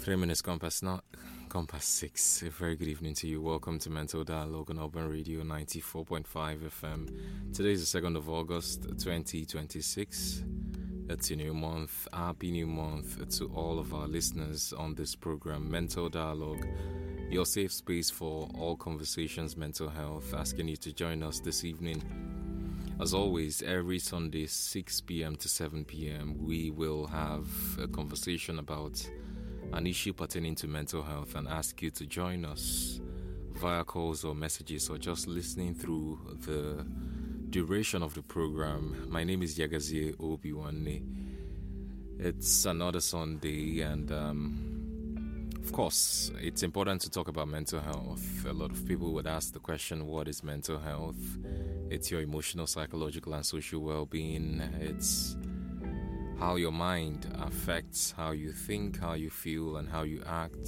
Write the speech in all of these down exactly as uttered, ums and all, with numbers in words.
Three minutes compass, not compass six. A very good evening to you. Welcome to Mental Dialogue on Urban Radio ninety-four point five F M. Today is the second of August, twenty twenty-six. It's a new month. Happy new month to all of our listeners on this program, Mental Dialogue, your safe space for all conversations, mental health. Asking you to join us this evening. As always, every Sunday, six p.m. to seven p.m., we will have a conversation about an issue pertaining to mental health and ask you to join us via calls or messages or just listening through the duration of the program. My name is Yagazie Obiwanne. It's another Sunday, and um, of course, it's important to talk about mental health. A lot of people would ask the question, what is mental health? It's your emotional, psychological, and social well-being. It's how your mind affects how you think, how you feel, and how you act.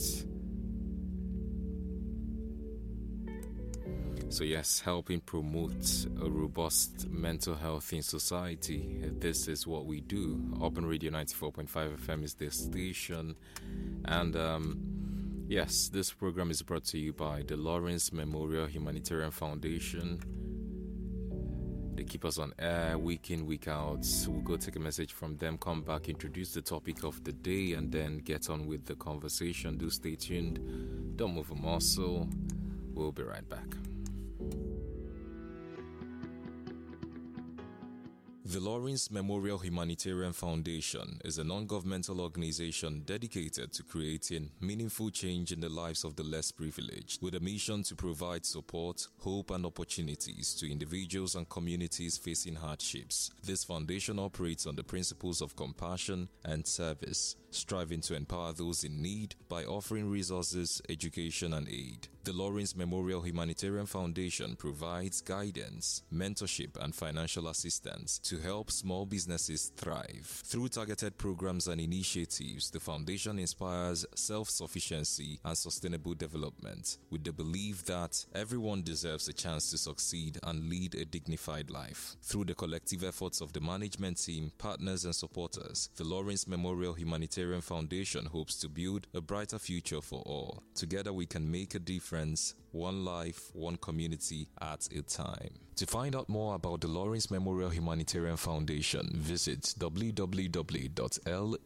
So yes, helping promote a robust mental health in society. This is what we do. Urban Radio ninety-four point five F M is the station. And um, yes, this program is brought to you by the Lawrence Memorial Humanitarian Foundation. They keep us on air week in, week out. So we'll go take a message from them, come back, introduce the topic of the day, and then get on with the conversation. Do stay tuned. Don't move a muscle. We'll be right back. The Lawrence Memorial Humanitarian Foundation is a non-governmental organization dedicated to creating meaningful change in the lives of the less privileged, with a mission to provide support, hope, and opportunities to individuals and communities facing hardships. This foundation operates on the principles of compassion and service, striving to empower those in need by offering resources, education, and aid. The Lawrence Memorial Humanitarian Foundation provides guidance, mentorship, and financial assistance to help small businesses thrive. Through targeted programs and initiatives, the foundation inspires self-sufficiency and sustainable development, with the belief that everyone deserves a chance to succeed and lead a dignified life. Through the collective efforts of the management team, partners, and supporters, the Lawrence Memorial Humanitarian Foundation hopes to build a brighter future for all. Together we can make a difference, one life, one community at a time. To find out more about the Lawrence Memorial Humanitarian Foundation, visit w w w dot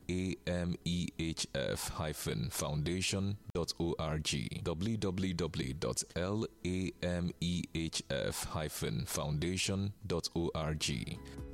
lamehf dash foundation dot org, w w w dot lamehf dash foundation dot org.